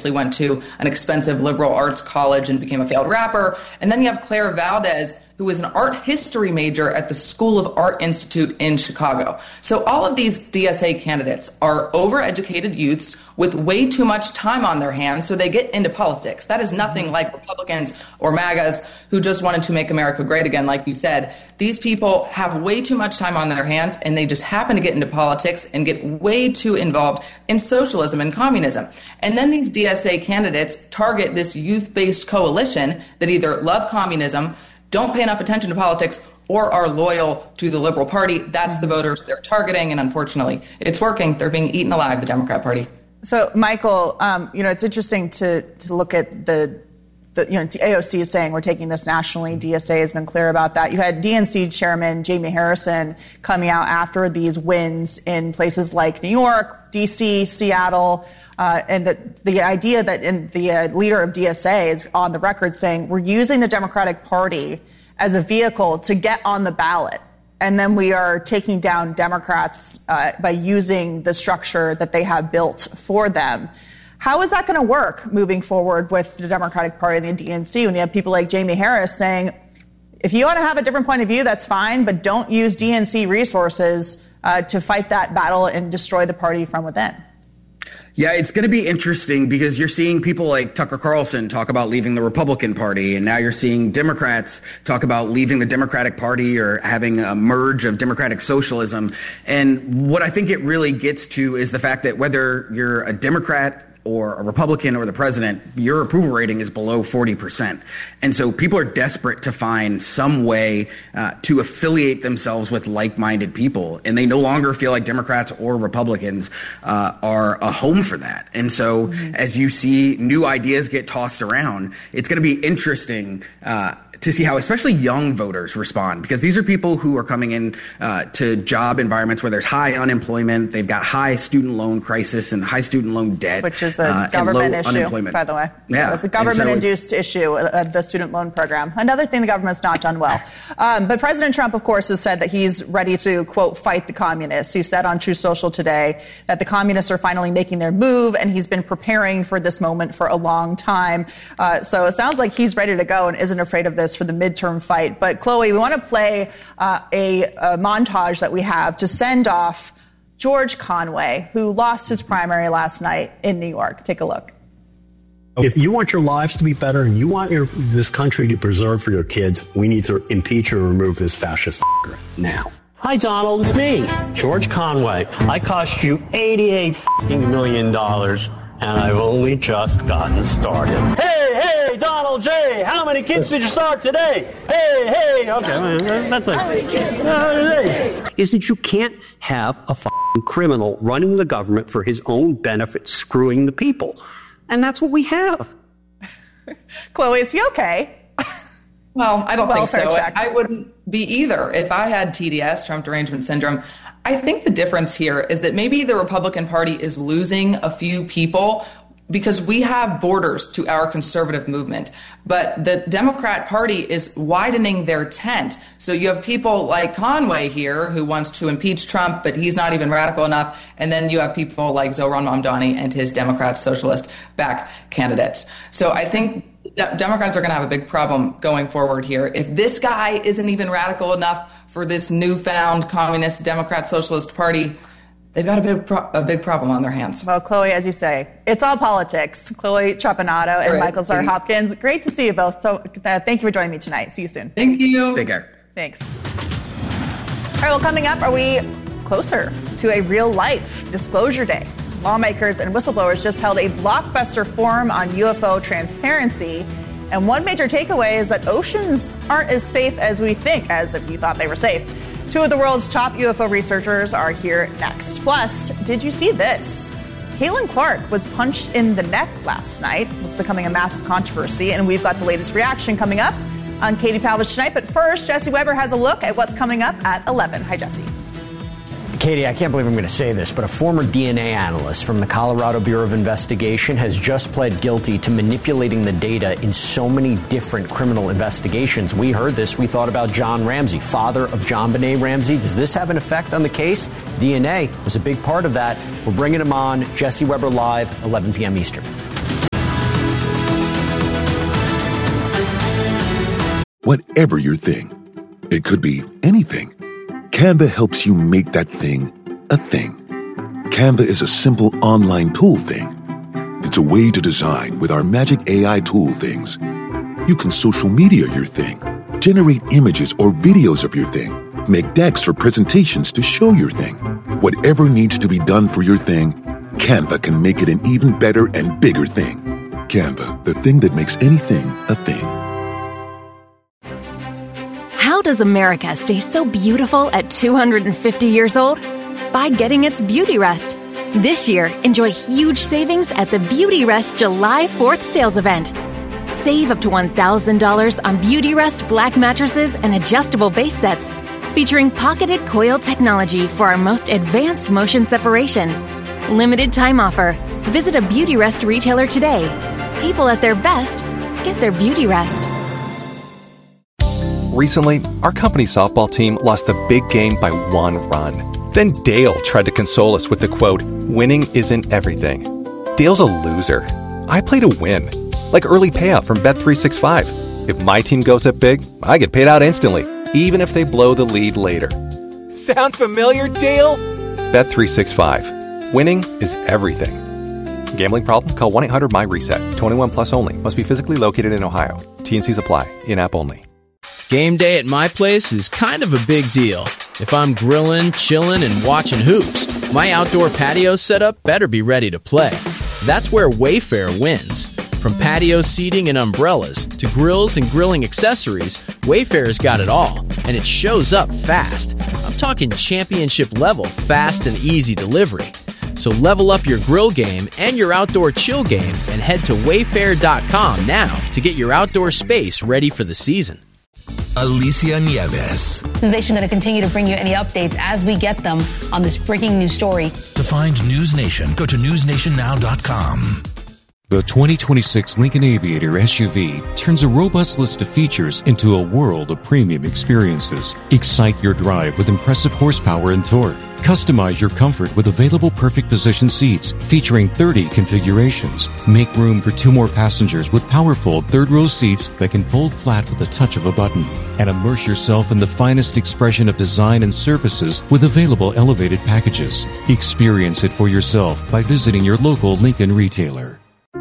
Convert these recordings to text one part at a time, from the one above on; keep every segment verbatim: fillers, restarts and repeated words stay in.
went to an expensive liberal arts college and became a failed rapper. And then you have Claire Valdez, who is an art history major at the School of Art Institute in Chicago. So all of these D S A candidates are overeducated youths with way too much time on their hands, so they get into politics. That is nothing like Republicans or MAGAs who just wanted to make America great again, like you said. These people have way too much time on their hands, and they just happen to get into politics and get way too involved in socialism and communism. And then these D S A candidates target this youth-based coalition that either love communism, don't pay enough attention to politics, or are loyal to the Liberal Party. That's the voters they're targeting, and unfortunately, it's working. They're being eaten alive, the Democrat Party. So, Michael, um, you know, it's interesting to, to look at the, the, you know, A O C is saying we're taking this nationally. D S A has been clear about that. You had D N C Chairman Jamie Harrison coming out after these wins in places like New York, D C, Seattle, uh, and the, the idea that in the uh, leader of D S A is on the record saying we're using the Democratic Party as a vehicle to get on the ballot. And then we are taking down Democrats uh, by using the structure that they have built for them. How is that going to work moving forward with the Democratic Party and the D N C when you have people like Jamie Harris saying, if you want to have a different point of view, that's fine, but don't use D N C resources uh, to fight that battle and destroy the party from within? Yeah, it's going to be interesting because you're seeing people like Tucker Carlson talk about leaving the Republican Party, and now you're seeing Democrats talk about leaving the Democratic Party or having a merge of democratic socialism. And what I think it really gets to is the fact that whether you're a Democrat or a Republican or the president, your approval rating is below forty percent. And so people are desperate to find some way uh, to affiliate themselves with like-minded people. And they no longer feel like Democrats or Republicans uh, are a home for that. And so mm-hmm. as you see new ideas get tossed around, it's going to be interesting uh, to see how especially young voters respond, because these are people who are coming in uh, to job environments where there's high unemployment. They've got high student loan crisis and high student loan debt. Which is a uh, government issue, by the way. Yeah. So it's a government-induced so it, issue, uh, the student loan program. Another thing the government's not done well. Um, but President Trump, of course, has said that he's ready to, quote, fight the communists. He said on True Social today that the communists are finally making their move, and he's been preparing for this moment for a long time. Uh, so it sounds like he's ready to go and isn't afraid of this for the midterm fight. But Chloe, we want to play uh, a, a montage that we have to send off George Conway, who lost his primary last night in New York. Take a look. If you want your lives to be better and you want your, this country to preserve for your kids, we need to impeach or remove this fascist f***er now. Hi, Donald. It's me, George Conway. I cost you eighty-eight million dollars. And I've only just gotten started. Hey, hey, Donald J., how many kids did you start today? Hey, hey, okay, that's it. How many kids? Uh, is that you can't have a f***ing criminal running the government for his own benefit, screwing the people. And that's what we have. Chloe, is he okay? Well, I don't well, think so. Check. I wouldn't be either. If I had T D S, Trump Derangement Syndrome, I think the difference here is that maybe the Republican Party is losing a few people because we have borders to our conservative movement. But the Democrat Party is widening their tent. So you have people like Conway here who wants to impeach Trump, but he's not even radical enough. And then you have people like Zohran Mamdani and his Democrat socialist-backed candidates. So I think De- Democrats are going to have a big problem going forward here. If this guy isn't even radical enough for this newfound communist Democrat Socialist Party, they've got a big pro- a big problem on their hands. Well, Chloe, as you say, it's all politics. Chloe Trapanato and right. Michael Czar Hopkins, great to see you both. So uh, thank you for joining me tonight. See you soon. Thank you. Take care. Thanks. All right, well, coming up, are we closer to a real-life disclosure day? Lawmakers and whistleblowers just held a blockbuster forum on U F O transparency. And one major takeaway is that oceans aren't as safe as we think, as if you thought they were safe. Two of the world's top U F O researchers are here next. Plus, did you see this? Caitlin Clark was punched in the neck last night. It's becoming a massive controversy, and we've got the latest reaction coming up on Katie Pavlich tonight. But first, Jesse Weber has a look at what's coming up at eleven. Hi, Jesse. Katie, I can't believe I'm going to say this, but a former D N A analyst from the Colorado Bureau of Investigation has just pled guilty to manipulating the data in so many different criminal investigations. We heard this. We thought about John Ramsey, father of JonBenet Ramsey. Does this have an effect on the case? D N A was a big part of that. We're bringing him on. Jesse Weber live, eleven p.m. Eastern. Whatever your thing. It could be anything. Canva helps you make that thing a thing. Canva is a simple online tool thing. It's a way to design with our magic A I tool things. You can social media your thing, generate images or videos of your thing, make decks or presentations to show your thing. Whatever needs to be done for your thing, Canva can make it an even better and bigger thing. Canva, the thing that makes anything a thing. How does America stay so beautiful at two hundred fifty years old? By getting its Beauty Rest. This year, enjoy huge savings at the Beauty Rest July fourth sales event. Save up to one thousand dollars on Beauty Rest black mattresses and adjustable base sets, featuring pocketed coil technology for our most advanced motion separation. Limited time offer. Visit a Beauty Rest retailer today. People at their best get their Beauty Rest. Recently, our company softball team lost the big game by one run. Then Dale tried to console us with the quote, "Winning isn't everything." Dale's a loser. I play to win. Like early payout from Bet three sixty-five. If my team goes up big, I get paid out instantly, even if they blow the lead later. Sound familiar, Dale? Bet three sixty-five. Winning is everything. Gambling problem? Call one eight hundred M Y reset. twenty-one plus only. Must be physically located in Ohio. T N Cs apply. In-app only. Game day at my place is kind of a big deal. If I'm grilling, chilling, and watching hoops, my outdoor patio setup better be ready to play. That's where Wayfair wins. From patio seating and umbrellas to grills and grilling accessories, Wayfair's got it all, and it shows up fast. I'm talking championship level fast and easy delivery. So level up your grill game and your outdoor chill game and head to wayfair dot com now to get your outdoor space ready for the season. Alicia Nieves. News Nation going to continue to bring you any updates as we get them on this breaking news story. To find News Nation, go to news nation now dot com. The twenty twenty-six Lincoln Aviator S U V turns a robust list of features into a world of premium experiences. Excite your drive with impressive horsepower and torque. Customize your comfort with available perfect position seats featuring thirty configurations. Make room for two more passengers with powerful third-row seats that can fold flat with the touch of a button. And immerse yourself in the finest expression of design and services with available elevated packages. Experience it for yourself by visiting your local Lincoln retailer.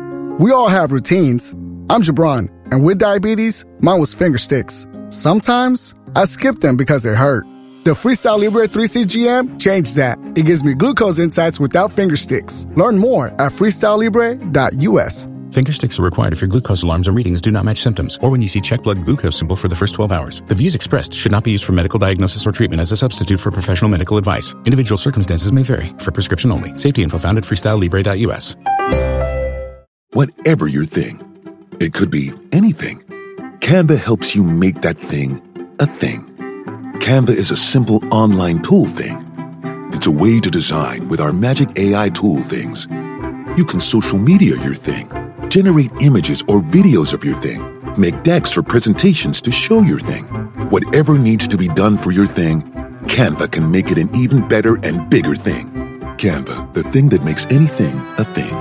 We all have routines. I'm Jabron, and with diabetes, mine was finger sticks. Sometimes I skip them because they hurt. The Freestyle Libre three C G M changed that. It gives me glucose insights without finger sticks. Learn more at freestyle libre dot U S. Finger sticks are required if your glucose alarms or readings do not match symptoms, or when you see check blood glucose symbol for the first twelve hours. The views expressed should not be used for medical diagnosis or treatment as a substitute for professional medical advice. Individual circumstances may vary. For prescription only. Safety info found at freestyle libre dot U S. Whatever your thing. It could be anything. Canva helps you make that thing a thing. Canva is a simple online tool thing. It's a way to design with our magic A I tool things. You can social media your thing, generate images or videos of your thing, make decks or presentations to show your thing. Whatever needs to be done for your thing, Canva can make it an even better and bigger thing. Canva, the thing that makes anything a thing.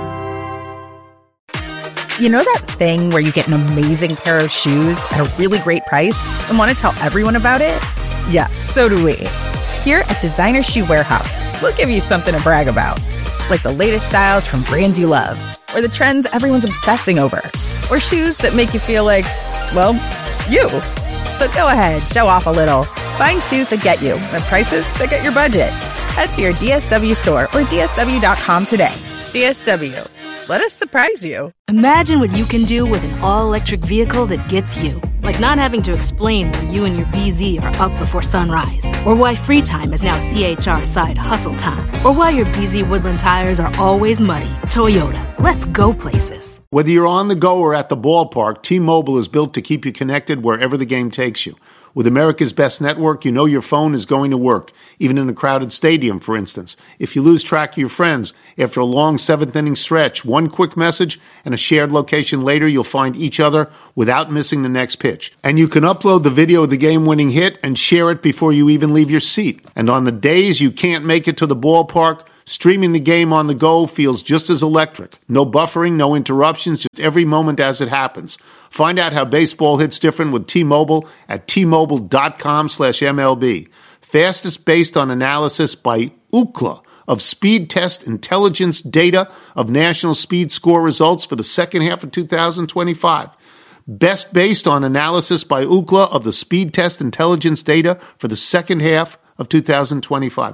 You know that thing where you get an amazing pair of shoes at a really great price and want to tell everyone about it? Yeah, so do we. Here at Designer Shoe Warehouse, we'll give you something to brag about. Like the latest styles from brands you love, or the trends everyone's obsessing over, or shoes that make you feel like, well, you. So go ahead, show off a little. Find shoes that get you at prices that get your budget. Head to your D S W store or D S W dot com today. D S W. Let us surprise you. Imagine what you can do with an all-electric vehicle that gets you. Like not having to explain why you and your B Z are up before sunrise. Or why free time is now C H R side hustle time. Or why your B Z Woodland tires are always muddy. Toyota. Let's go places. Whether you're on the go or at the ballpark, T-Mobile is built to keep you connected wherever the game takes you. With America's best network, you know your phone is going to work, even in a crowded stadium, for instance. If you lose track of your friends, after a long seventh-inning stretch, one quick message and a shared location later, you'll find each other without missing the next pitch. And you can upload the video of the game-winning hit and share it before you even leave your seat. And on the days you can't make it to the ballpark, Streaming the game on the go feels just as electric. No buffering, no interruptions, just every moment as it happens. Find out how baseball hits different with T-Mobile at T-Mobile.com slash MLB. Fastest based on analysis by Ookla of speed test intelligence data of national speed score results for the second half of two thousand twenty-five. Best based on analysis by Ookla of the speed test intelligence data for the second half of two thousand twenty-five.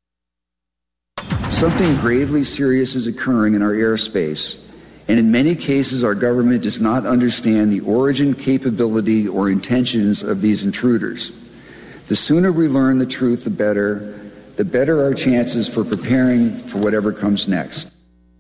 Something gravely serious is occurring in our airspace, and in many cases our government does not understand the origin, capability, or intentions of these intruders. The sooner we learn the truth, the better, the better our chances for preparing for whatever comes next.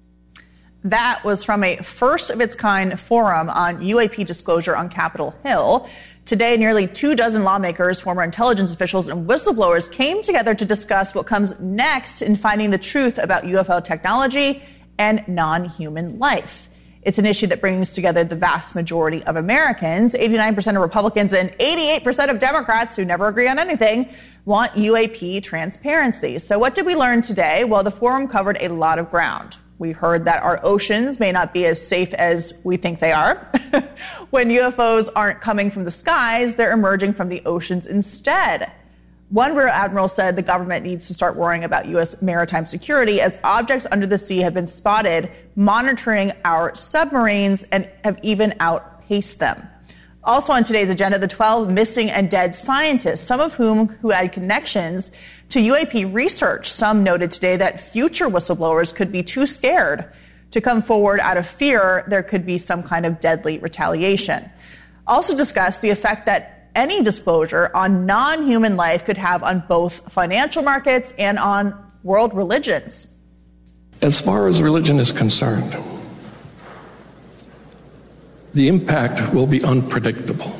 That was from a first-of-its-kind forum on U A P disclosure on Capitol Hill. Today, nearly two dozen lawmakers, former intelligence officials, and whistleblowers came together to discuss what comes next in finding the truth about U F O technology and non-human life. It's an issue that brings together the vast majority of Americans. eighty-nine percent of Republicans and eighty-eight percent of Democrats, who never agree on anything, want U A P transparency. So what did we learn today? Well, the forum covered a lot of ground. We heard that our oceans may not be as safe as we think they are. When U F Os aren't coming from the skies, they're emerging from the oceans instead. One Rear Admiral said the government needs to start worrying about U S maritime security as objects under the sea have been spotted monitoring our submarines and have even outpaced them. Also on today's agenda, the twelve missing and dead scientists, some of whom who had connections to U A P research. Some noted today that future whistleblowers could be too scared to come forward out of fear there could be some kind of deadly retaliation. Also discussed the effect that any disclosure on non-human life could have on both financial markets and on world religions. As far as religion is concerned, the impact will be unpredictable.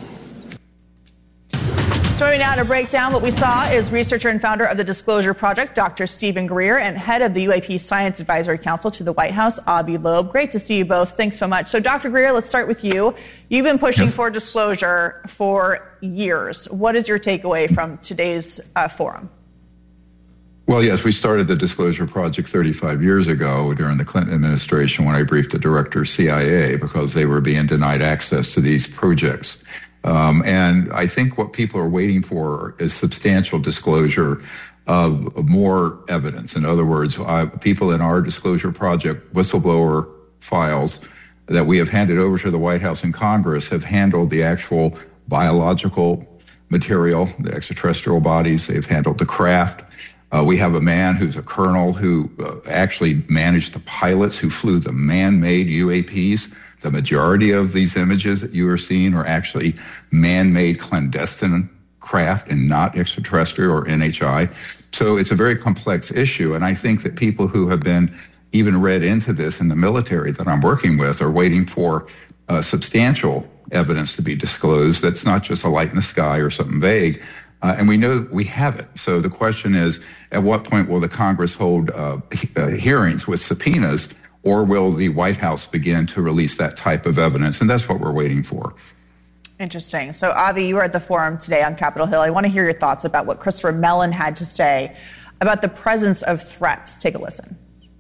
Joining now to break down what we saw is researcher and founder of the Disclosure Project, Doctor Stephen Greer, and head of the U A P Science Advisory Council to the White House, Avi Loeb. Great to see you both. Thanks so much. So, Doctor Greer, let's start with you. You've been pushing yes. for disclosure for years. What is your takeaway from today's uh, forum? Well, yes, we started the Disclosure Project thirty-five years ago during the Clinton administration when I briefed the director of C I A because they were being denied access to these projects. Um, and I think what people are waiting for is substantial disclosure of, of more evidence. In other words, uh, people in our Disclosure Project whistleblower files that we have handed over to the White House and Congress have handled the actual biological material, the extraterrestrial bodies. They've handled the craft. Uh, we have a man who's a colonel who uh, actually managed the pilots who flew the man-made U A Ps. The majority of these images that you are seeing are actually man-made clandestine craft and not extraterrestrial or N H I. So it's a very complex issue. And I think that people who have been even read into this in the military that I'm working with are waiting for uh, substantial evidence to be disclosed. That's not just a light in the sky or something vague. Uh, and we know we have it. So the question is, at what point will the Congress hold uh, he- uh, hearings with subpoenas, or will the White House begin to release that type of evidence? And that's what we're waiting for. Interesting. So, Avi, you were at the forum today on Capitol Hill. I want to hear your thoughts about what Christopher Mellon had to say about the presence of threats. Take a listen.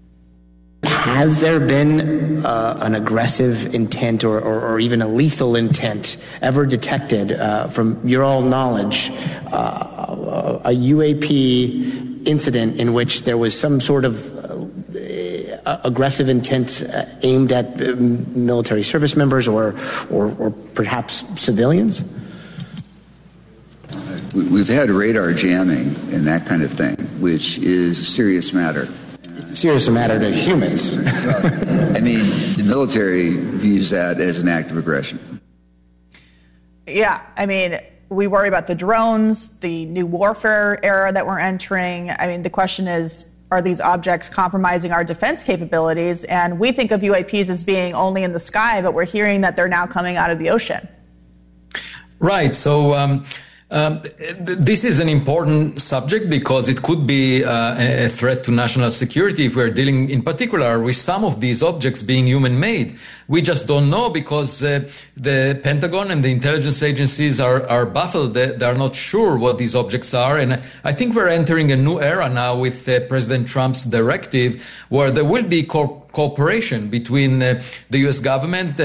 Has there been uh, an aggressive intent or, or, or even a lethal intent ever detected, uh, from your all knowledge, uh, a U A P incident in which there was some sort of uh, aggressive intent uh, aimed at uh, military service members or, or, or perhaps civilians? We've had radar jamming and that kind of thing, which is a serious matter. Serious matter to humans. I mean, the military views that as an act of aggression. Yeah, I mean, we worry about the drones, the new warfare era that we're entering. I mean, the question is, are these objects compromising our defense capabilities? And we think of U A Ps as being only in the sky, but we're hearing that they're now coming out of the ocean. Right. So um, Um, this is an important subject because it could be uh, a threat to national security if we're dealing in particular with some of these objects being human-made. We just don't know because uh, the Pentagon and the intelligence agencies are, are baffled. They, they are not sure what these objects are. And I think we're entering a new era now with uh, President Trump's directive where there will be co- cooperation between uh, the U S government